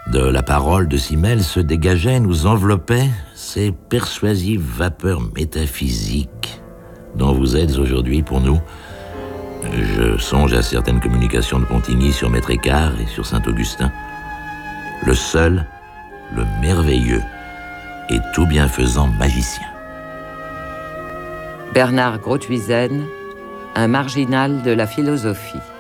De la parole de Simmel se dégageaient, nous enveloppaient ces persuasives vapeurs métaphysiques dont vous êtes aujourd'hui pour nous. Je songe à certaines communications de Pontigny sur Maître Écart et sur Saint-Augustin. Le seul, le merveilleux et tout bienfaisant magicien. Bernard Grothuizen, un marginal de la philosophie.